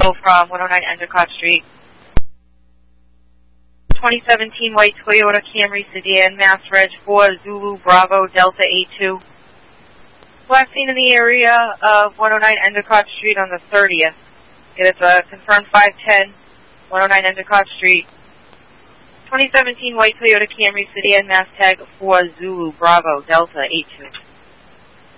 from 109 Endicott Street. 2017 white Toyota Camry sedan, Mass Reg 4 Zulu Bravo Delta 82. Last seen in the area of 109 Endicott Street on the 30th. It is a confirmed 510, 109 Endicott Street. 2017 white Toyota Camry sedan, Mass Tag 4 Zulu Bravo Delta 82.